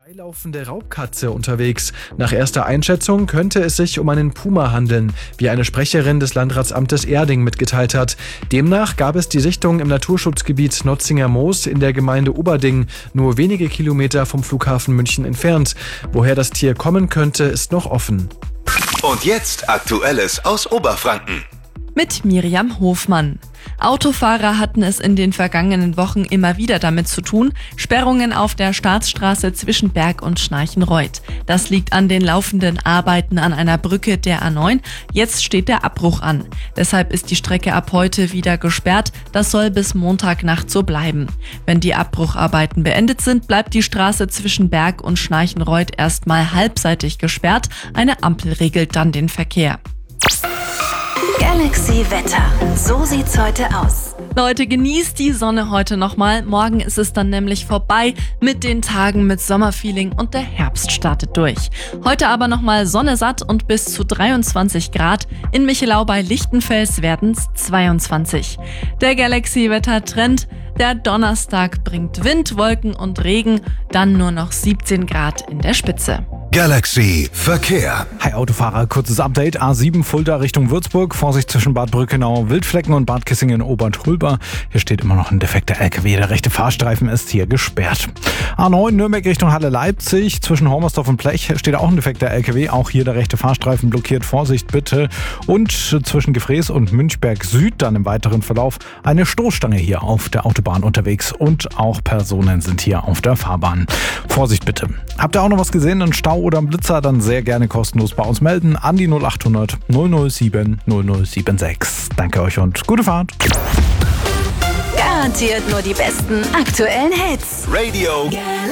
Freilaufende Raubkatze unterwegs. Nach erster Einschätzung könnte es sich um einen Puma handeln, wie eine Sprecherin des Landratsamtes Erding mitgeteilt hat. Demnach gab es die Sichtung im Naturschutzgebiet Notzinger Moos in der Gemeinde Oberding, nur wenige Kilometer vom Flughafen München entfernt. Woher das Tier kommen könnte, ist noch offen. Und jetzt Aktuelles aus Oberfranken. Mit Miriam Hofmann. Autofahrer hatten es in den vergangenen Wochen immer wieder damit zu tun, Sperrungen auf der Staatsstraße zwischen Berg und Schnarchenreuth. Das liegt an den laufenden Arbeiten an einer Brücke der A9. Jetzt steht der Abbruch an. Deshalb ist die Strecke ab heute wieder gesperrt. Das soll bis Montagnacht so bleiben. Wenn die Abbrucharbeiten beendet sind, bleibt die Straße zwischen Berg und Schnarchenreuth erstmal halbseitig gesperrt. Eine Ampel regelt dann den Verkehr. Galaxy Wetter. So sieht's heute aus. Leute, genießt die Sonne heute nochmal. Morgen ist es dann nämlich vorbei mit den Tagen mit Sommerfeeling und der Herbst startet durch. Heute aber nochmal Sonne satt und bis zu 23 Grad. In Michelau bei Lichtenfels werden's 22. Der Galaxy-Wetter-Trend. Der Donnerstag bringt Wind, Wolken und Regen. Dann nur noch 17 Grad in der Spitze. Galaxy Verkehr. Hi Autofahrer, kurzes Update. A7 Fulda Richtung Würzburg. Vorsicht zwischen Bad Brückenau, Wildflecken und Bad Kissingen Oberndhulba. Hier steht immer noch ein defekter LKW. Der rechte Fahrstreifen ist hier gesperrt. A9 Nürnberg Richtung Halle Leipzig. Zwischen Hormersdorf und Blech steht auch ein defekter LKW. Auch hier der rechte Fahrstreifen blockiert. Vorsicht bitte. Und zwischen Gefrees und Münchberg Süd dann im weiteren Verlauf eine Stoßstange hier auf der Autobahn unterwegs. Und auch Personen sind hier auf der Fahrbahn. Vorsicht bitte. Habt ihr auch noch was gesehen? Einen Stau oder einen Blitzer? Dann sehr gerne kostenlos bei uns melden an die 0800 007 0076. Danke euch und gute Fahrt. Garantiert nur die besten aktuellen Hits. Radio